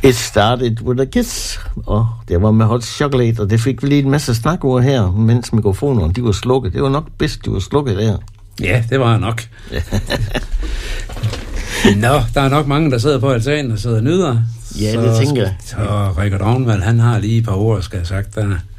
It started with a kiss, og det var med hot chocolate, og det fik vi lige en masse snakord her, mens mikrofonerne de var slukket. Det var nok bedst, de var slukket der. Ja, det var nok. Nå, der er nok mange, der sidder på altanen og sidder og nyder. Ja, det tænker jeg. Så Richard Ragnvald, han har lige et par ord, skal jeg have sagt.